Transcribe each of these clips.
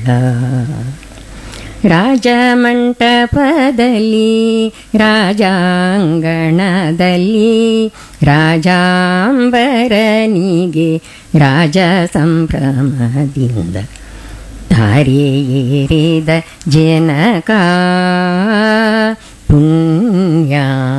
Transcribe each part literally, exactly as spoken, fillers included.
ರಾಜಮಂಟಪದಲ್ಲಿ ರಾಜಾಂಗಣದಲ್ಲಿ ರಾಜಾಂಬರನಿಗೆ ರಾಜ ಸಂಭ್ರಮದಿಂದ ಧಾರೆ ಏರಿದ ಜನಕ ಪುಣ್ಯ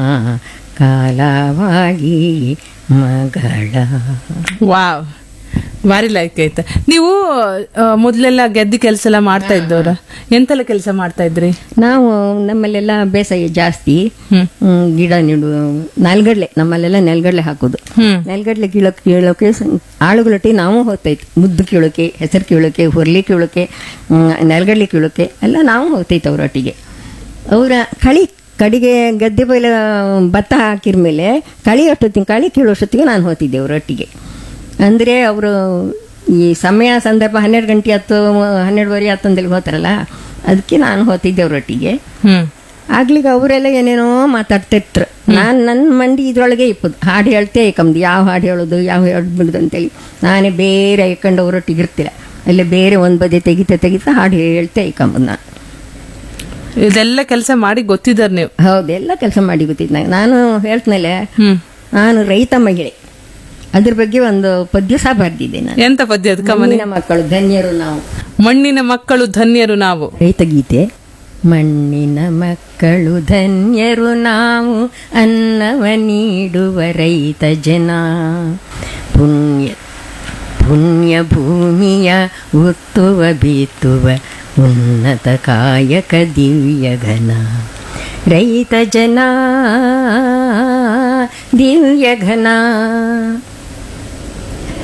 ಕಾಲವಾಗಿ ಮಗಳ. ವಾವ್, ಭಾರಿ ಲೈಕ್ ಆಯ್ತಾ. ನೀವು ಮೊದ್ಲೆಲ್ಲ ಗೆದ್ದಿ ಕೆಲಸ ಎಲ್ಲ ಮಾಡ್ತಾ ಇದ್ದವ್ರ? ಎಂತೆಲ್ಲ ಕೆಲಸ ಮಾಡ್ತಾ ಇದ್ರಿ? ನಾವು ನಮ್ಮಲ್ಲೆಲ್ಲ ಬೇಸಾಯ ಜಾಸ್ತಿ. ಹ್ಮ್. ಹ್ಮ್, ಗಿಡ ನೆಡು, ನೆಲ್ಗಡ್ಲೆ ನಮ್ಮಲ್ಲೆಲ್ಲ ನೆಲ್ಗಡ್ಲೆ ಹಾಕೋದು. ಹ್ಮ್. ನೆಲ್ಗಡ್ಲೆ ಕೀಳಕ್ ಕೀಳೋಕೆ ಆಳುಗಳೊಟ್ಟಿ ನಾವು ಹೋಗ್ತೈತಿ. ಮುದ್ದು ಕೀಳೋಕೆ, ಹೆಸರು ಕೀಳೋಕೆ, ಹುರ್ಲಿ ಕೀಳೋಕೆ, ನೆಲ್ಗಡ್ಲೆ ಕೀಳೋಕೆ ಎಲ್ಲ ನಾವು ಹೋಗ್ತೈತೆ ಅವರೊಟ್ಟಿಗೆ. ಅವರ ಕಳಿ ಕಡಿಗೆ ಗದ್ದೆ ಬೈಲ ಭತ್ತ ಹಾಕಿರ್ಮೇಲೆ ಕಳಿ ಅಷ್ಟೊತ್ತಿಗೆ ಕಳಿ ಕೀಳೋಷ್ಟೊತ್ತಿಗೆ ನಾನು ಹೋಗ್ತಿದ್ದೆ ಅವರೊಟ್ಟಿಗೆ. ಅಂದರೆ ಅವರು ಈ ಸಮಯ ಸಂದರ್ಭ ಹನ್ನೆರಡು ಗಂಟೆ ಹತ್ತು ಹನ್ನೆರಡುವರೆ ಹತ್ತೊಂದಲ್ಲಿ ಹೋಗ್ತಾರಲ್ಲ, ಅದಕ್ಕೆ ನಾನು ಹೋಗ್ತಿದ್ದೆ ಅವರೊಟ್ಟಿಗೆ. ಆಗ್ಲಿಕ್ಕೆ ಅವರೆಲ್ಲ ಏನೇನೋ ಮಾತಾಡ್ತಿರ್ತಾರೆ. ನಾನು ನನ್ನ ಮಂಡಿ ಇದ್ರೊಳಗೆ ಇಪ್ಪದು ಹಾಡು ಹೇಳ್ತೇ ಏಕಂದು ಯಾವ ಹಾಡು ಹೇಳೋದು ಯಾವ ಹೇಳ್ಬಿಡುದು ಅಂತೇಳಿ ನಾನೇ ಬೇರೆ ಐಕೊಂಡು ಅವರೊಟ್ಟಿಗೆ ಇರ್ತಿಲ್ಲ. ಅಲ್ಲೇ ಬೇರೆ ಒಂದು ಬದಿ ತೆಗಿತಾ ತೆಗಿತಾ ಹಾಡು ಹೇಳ್ತೇ ಐಕಂಬುದು ನಾನು. ಇದೆಲ್ಲ ಕೆಲಸ ಮಾಡಿ ಗೊತ್ತಿದ್ದಾರೆ ನೀವು? ಹೌದು, ಎಲ್ಲ ಕೆಲಸ ಮಾಡಿ ಗೊತ್ತಿದ್ದು ನಂಗೆ. ನಾನು ಹೇಳ್ತನಲ್ಲೇ, ನಾನು ರೈತ ಮಹಿಳೆ, ಅದ್ರ ಬಗ್ಗೆ ಒಂದು ಪದ್ಯ ಸಹ ಬರ್ದಿದ್ದೆ ನಾನು. ಎಂತ ಪದ್ಯ ಅದು? ಮಣ್ಣಿನ ಮಕ್ಕಳು ಧನ್ಯರು ನಾವು. ಮಣ್ಣಿನ ಮಕ್ಕಳು ಧನ್ಯರು ನಾವು. ರೈತ ಗೀತೆ. ಮಣ್ಣಿನ ಮಕ್ಕಳು ಧನ್ಯರು ನಾವು, ಅನ್ನವ ನೀಡುವ ರೈತ ಜನ. ಪುಣ್ಯ ಪುಣ್ಯ ಭೂಮಿಯ ಉತ್ತುವ ಬಿತ್ತುವ ಉನ್ನತ ಕಾಯಕ ದಿವ್ಯ ಘನ. ರೈತ ಜನ ದಿವ್ಯ ಘನ.